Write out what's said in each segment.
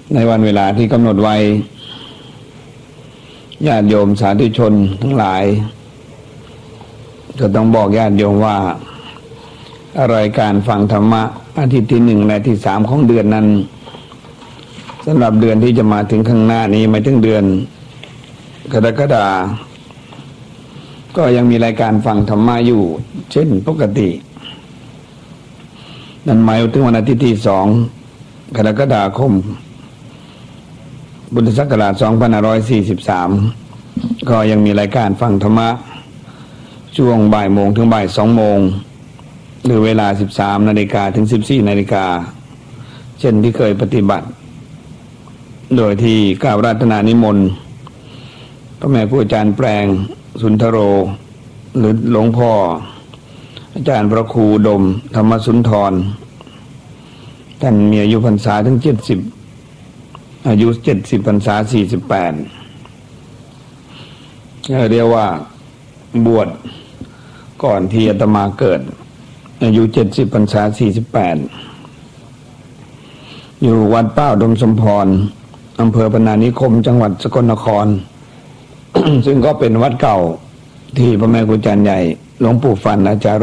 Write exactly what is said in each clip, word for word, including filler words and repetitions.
ในวันเวลาที่กำหนดไว้ญาติโยมสาธุชนทั้งหลายจะต้องบอกญาติโยมว่าอะไรการฟังธรรมะอาทิตย์ที่หนึ่งและที่สามของเดือนนั้นสำหรับเดือนที่จะมาถึงข้างหน้านี้ไม่ถึงเดือนกรกฎาคมก็ยังมีรายการฟังธรรมะอยู่เช่นปกตินั่นหมายถึงวันอาทิตย์ที่สองกรกฎาคมพุทธศักราชสองพันห้าร้อยสี่สิบสามก็ยังมีรายการฟังธรรมะช่วงบ่ายโมงถึงบ่ายสองโมงหรือเวลาสิบสามนาฬิกาถึงสิบสี่นาฬิกาเช่นที่เคยปฏิบัติโดยที่กราบราตนานิมนต์พระแม่ครูอาจารย์แปลงสุนทโรหรือหลวงพ่ออาจารย์พระครูดมธรรมสุนทรท่านมีอายุพรรษาถึงเจ็ดสิบอายุเจ็ดสิบพรรษาสี่สิบแปดเรียกว่าบวชก่อนที่อาตมาเกิดอายุเจ็ดสิบพรรษาสี่สิบแปดอยู่วัดเป้าดมสมพรอำเภอพนานิคมจังหวัดสกลนคร ซึ่งก็เป็นวัดเก่าที่พระแม่ครูอาจารย์ใหญ่หลวงปู่ฟันอาจารโร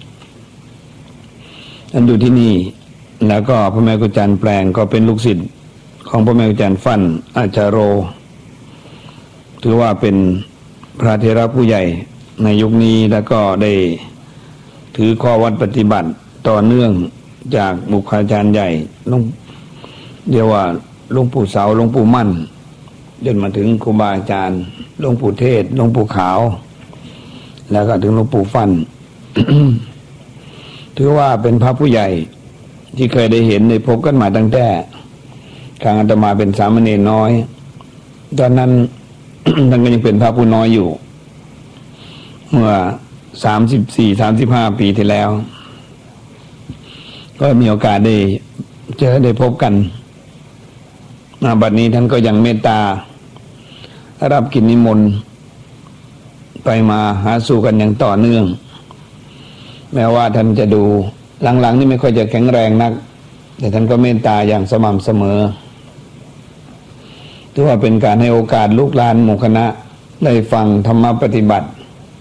ท่านอยู่ที่นี่แล้วก็พระแม่ครูอาจารย์แปลงก็เป็นลูกศิษย์ของพระแม่ครูอาจารย์ฟันอาจารโรถือว่าเป็นพระเถระผู้ใหญ่ในยุคนี้แล้วก็ได้ถือข้อวัดปฏิบัติต่อเนื่องจากบุคคลอาจารย์ใหญ่หลวงเรียกว่าหลวงปู่เสาหลวงปู่มั่นจนมาถึงครูบาอาจารย์หลวงปู่เทศหลวงปู่ขาวแล้วก็ถึงหลวงปู่ฟัน ถือว่าเป็นพระผู้ใหญ่ที่เคยได้เห็นได้พบกันมาตั้งแต่ครั้งอาตมาเป็นสามเณรน้อยตอนนั้น ท่านก็ยังเป็นพระผู้น้อยอยู่เมื่อสามสิบสี่สามสิบห้าปีที่แล้วก็มีโอกาสได้เจอได้พบกันบัดนี้ท่านก็ยังเมตตารับกิจนิมนต์ไปมาหาสู่กันอย่างต่อเนื่องแม้ว่าท่านจะดูหลังๆนี่ไม่ค่อยจะแข็งแรงนักแต่ท่านก็เมตตาอย่างสม่ำเสมอถือว่าเป็นการให้โอกาสลูกหลานหมู่คณะได้ฟังธรรมปฏิบัติ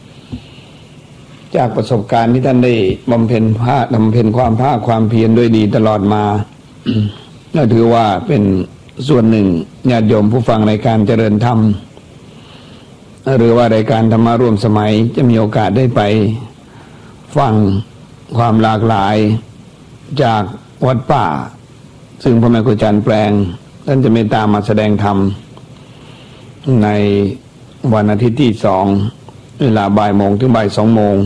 จากประสบการณ์ที่ท่านได้บำเพ็ญภาคบำเพ็ญความภาคความเพียรด้วยดีตลอดมา ก็ถือว่าเป็นส่วนหนึ่งญาติโยมผู้ฟังรายการเจริญธรรมหรือว่ารายการธรรมะร่วมสมัยจะมีโอกาสได้ไปฟังความหลากหลายจากวัดป่าซึ่งพระแม่ครูอาจารย์แปลงท่านจะเมตตามาแสดงธรรมในวันอาทิตย์ที่สองเวลาบ่ายโมงถึงบ่ายสองโมง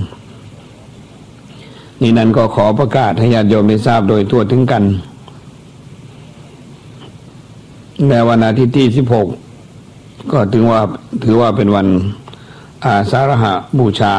นี่นั้นก็ขอประกาศให้ญาติโยมได้ทราบโดยทั่วถึงกันในวันอาทิตย์ที่สิบหกก็ถือว่าถือว่าเป็นวันอาสาฬหบูชา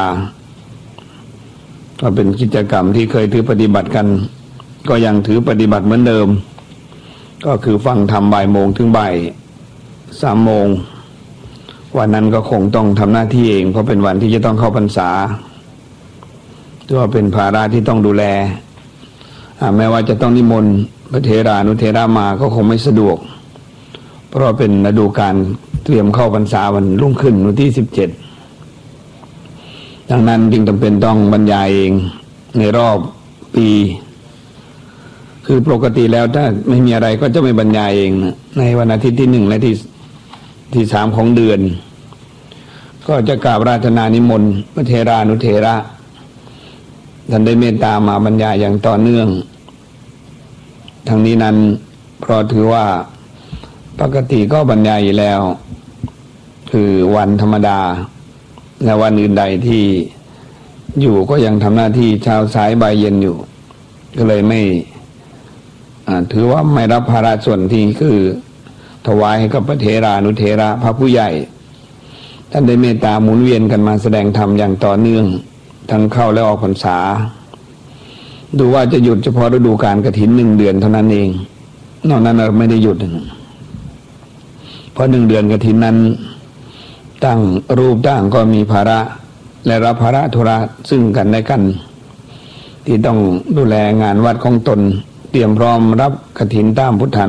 ก็เป็นกิจกรรมที่เคยถือปฏิบัติกันก็ยังถือปฏิบัติเหมือนเดิมก็คือฟังธรรมบ่ายโมงถึงบ่ายสามโมงวันนั้นก็คงต้องทำหน้าที่เองเพราะเป็นวันที่จะต้องเข้าพรรษาถือว่าเป็นภาระที่ต้องดูแลแม้ว่าจะต้องนิมนต์พระเถรานุเถระมาก็คงไม่สะดวกเพราะเป็นฤดูกาลเตรียมเข้าพรรษาวันรุ่งขึ้นวันที่สิบเจ็ดดังนั้นจึงจำเป็นต้องบรรยายเองในรอบปีคือปกติแล้วถ้าไม่มีอะไรก็จะไม่บรรยายเองนะในวันอาทิตย์ที่หนึ่งและที่ที่สามของเดือนก็จะกราบราตนานิมนต์พระเถรานุเถระท่านได้เมตตามาบรรยายอย่างต่อเนื่องทั้งนี้นั้นเพราะถือว่าปกติก็บรรยายอยู่แล้วคือวันธรรมดาและวันอื่นใดที่อยู่ก็ยังทำหน้าที่เช้าสายบ่ายเย็นอยู่ก็เลยไม่ถือว่าไม่รับภาระส่วนที่คือถวายให้กับพระเถรานุเถระพระผู้ใหญ่ท่านได้เมตตาหมุนเวียนกันมาแสดงธรรมอย่างต่อเนื่องทั้งเข้าและออกพรรษาดูว่าจะหยุดเฉพาะฤดูกาลกฐินหนึ่งเดือนเท่านั้นเองนอกนั้นเราไม่ได้หยุดเพราะหนึ่งเดือนกฐินนั้นตั้งรูปตั้งก็มีภาระและรับภาระธุระซึ่งกันและกันที่ต้องดูแลงานวัดของตนเตรียมพร้อมรับกฐินตามพุทธา